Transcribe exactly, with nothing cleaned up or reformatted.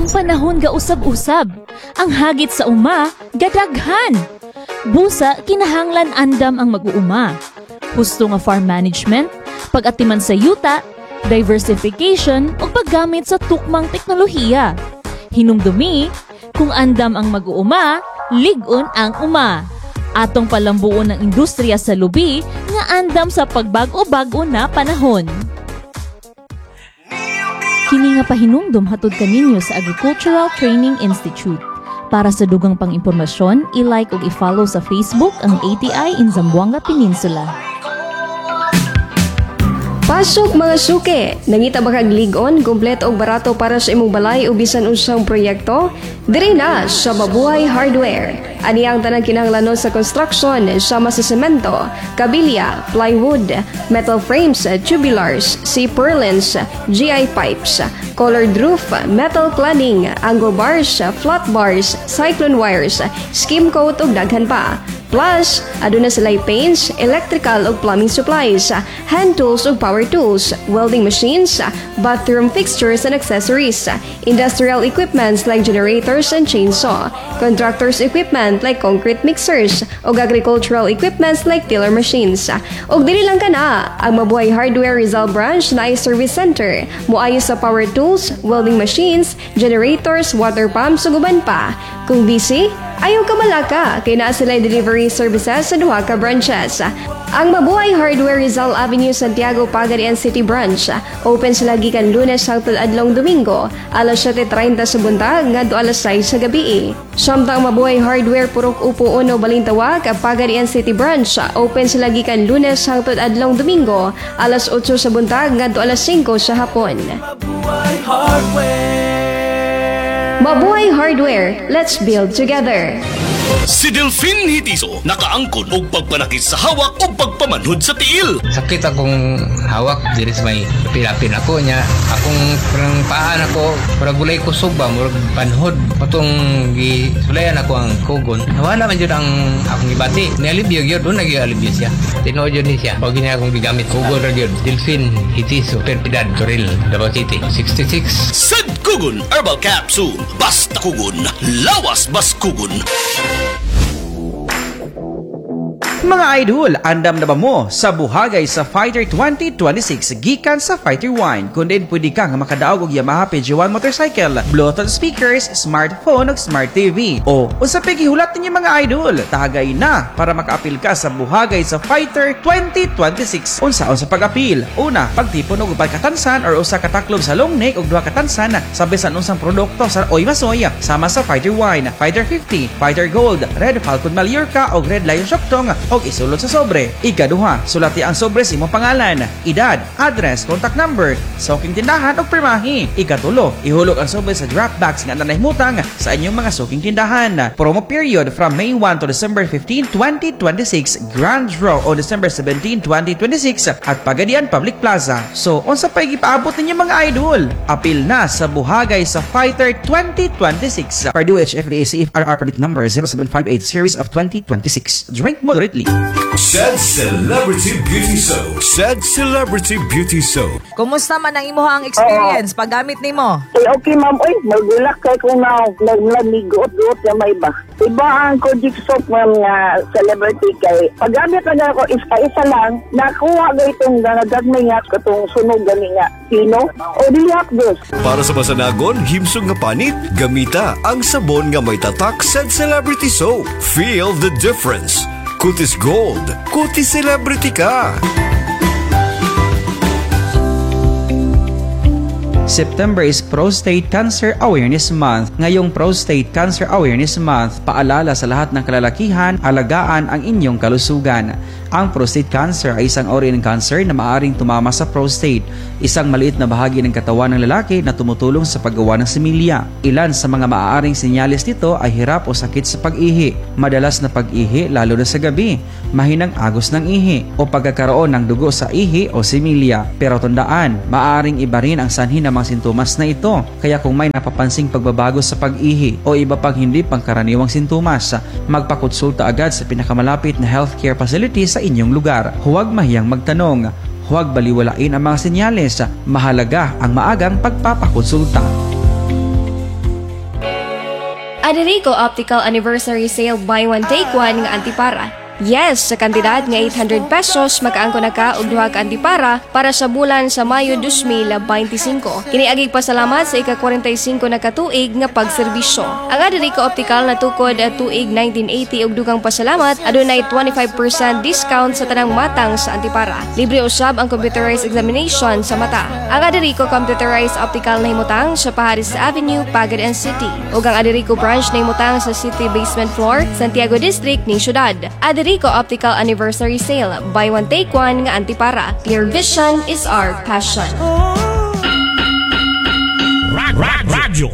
Ang panahon ga usab-usab, ang hagit sa uma, gadaghan. Busa, kinahanglan andam ang mag-uuma. Husto nga farm management, pag-atiman sa yuta, diversification o paggamit sa tukmang teknolohiya. Hinumdumi, kung andam ang mag-uuma, ligon ang uma. Atong palambuon ng industriya sa lubi nga andam sa pagbago-bago na panahon. Kini nga pahinumdum hatod kaninyo sa Agricultural Training Institute. Para sa dugang pang-impormasyon, i-like o i-follow sa Facebook ang A T I in Zamboanga Peninsula. Pasok mga suke! Nangita ba kag ligon, kumpleto og barato para sa imong balay o bisan unsang proyekto? Diri na sa Mabuhay Hardware. Ani ang tanang kinahanglanon sa construction sama sa semento, kabilya, plywood, metal frames, tubulars, C-purlins, G I pipes, colored roof, metal cladding, angle bars, flat bars, cyclone wires, skim coat ug daghan pa. Plus, aduna sila'y paints, electrical ug plumbing supplies, hand tools ug power tools, welding machines, bathroom fixtures and accessories, industrial equipments like generators and chainsaw, contractors equipment like concrete mixers, ug agricultural equipments like tiller machines. Ug dili lang kana, ang Mabuhay Hardware Rizal Branch na ay service center, moayo sa power tools, welding machines, generators, water pumps ug uban pa. Kung busy, ayaw ka malaka, kaya naa sila'y delivery services sa duha ka branches. Ang Mabuhay Hardware Rizal Avenue, Santiago, Pagadian City Branch. Open sila gikan Lunes hangtod adlong Domingo, alas siyete treinta sa buntag ngadto alas sais sa gabi. Samtang Mabuhay Hardware Purok Upo Uno Balintawak, Pagadian City Branch. Open sila gikan Lunes hangtod adlong Domingo, alas otso sa buntag ngadto alas singko sa hapon. Mabuhay Hardware. Mabuhay Hardware, let's build together. Si Delfin Hitiso nakaangkon og pagpanakit sa hawak o pagpamanhod sa tiil. Sakit akong hawak diri sa may pilapin ako niya. Akong parang paan ako, parang gulay kusog ba, murag panhod. Patong gisulayan ako ang kugon. Wala man yun ang akong ibati. Nialibyo yun, doon nag-ialibyo siya. Tinood yun ni siya. Pag niya akong gigamit kugon ra yun. Delfin Hitiso, Perpidad, Toril, Davao City, sixty-six. Sad Kugon Herbal Capsule. Basta kugon, lawas bas kugon. Mga idol, andam na ba mo sa buhagay sa Fighter twenty twenty-six gikan sa Fighter one? Kung din pwede kang makadaog og Yamaha P G one motorcycle, Bluetooth speakers, smartphone ug smart T V. O, unsa pa gihulat ninyo mga idol? Tagay na para makaapil ka sa buhagay sa Fighter twenty twenty-six. Unsaon sa pag-apil? Una, pagtipon og upat katansan or usa ka taklob sa long neck ug duha katansan sa bisan unsang produkto sa Oy Masoy sama sa Fighter one, Fighter fifty, Fighter Gold, Red Falcon Mallorca ug Red Lion Shoktong og isulod sa sobre. Ikaduha, sulati ang sobre sa imong pangalan, edad, address, contact number, suking tindahan ug pirmahi. Ikatulo, ihulog ang sobre sa draft box nga nanahimutang sa inyong mga suking tindahan. Promo period from May one to December fifteenth, twenty twenty-six. Grand draw on December seventeenth, twenty twenty-six at Pagadian Public Plaza. So, unsa pa gipaabot ninyo mga idol? Apil na sa buhagay sa Fighter twenty twenty-six. Purdue H F D A C F R R permit number zero seven five eight series of twenty twenty-six. Drink moderately. Sad Celebrity Beauty Soap. Sad Celebrity Beauty Soap. Kumusta man ang imuhang experience uh, paggamit nimo? Eh, okay ma'am, oy, magulak kay kung na naglamiguot-guot na may iba. Iba ang Kojic Soap ma'am nga celebrity kay paggamit na ako isa-isa lang, nakuha ko itong nagagmay nga katong sunog gani nga pino o dilihat dos. Para sa masanagon, himsog nga panit, gamita ang sabon nga may tatak Sad Celebrity Soap. Feel the difference. Kutis Gold, Kutis Celebrity ka! September is Prostate Cancer Awareness Month. Ngayong Prostate Cancer Awareness Month, paalala sa lahat ng kalalakihan, alagaan ang inyong kalusugan. Ang prostate cancer ay isang uri ng cancer na maaaring tumama sa prostate, isang maliit na bahagi ng katawan ng lalaki na tumutulong sa paggawa ng similya. Ilan sa mga maaaring senyales nito ay hirap o sakit sa pag-ihi, madalas na pag-ihi lalo na sa gabi, mahinang agos ng ihi, o pagkakaroon ng dugo sa ihi o similya. Pero tandaan, maaaring iba rin ang sanhi ng mga sintomas na ito. Kaya kung may napapansing pagbabago sa pag-ihi o iba pang hindi pangkaraniwang sintomas, magpakonsulta agad sa pinakamalapit na healthcare facility sa inyong lugar. Huwag mahiyang magtanong. Huwag baliwalain ang mga senyales. Mahalaga ang maagang pagpapakonsulta. Aderico Optical Anniversary Sale Buy One Take One nga antipara. Yes, sa kantidad nga eight hundred pesos makaangko na ka og duha ka antipara para sa bulan sa Mayo two thousand twenty-five. Kini agig pasalamat sa ika-forty-five na katuig nga pagserbisyo. Ang Aderico Optical natukod at tuig nineteen eighty og dugang pasalamat adunay twenty-five percent discount sa tanang matang sa antipara. Libre usab ang computerized examination sa mata. Ang Aderico Computerized Optical na himutang sa Paharis Avenue, Pagadan City. Ug ang Aderico branch na himutang sa City Basement Floor, Santiago District ning syudad. Aderico Optical Anniversary Sale. Buy one take one nga antipara. Clear vision is our passion. Radyo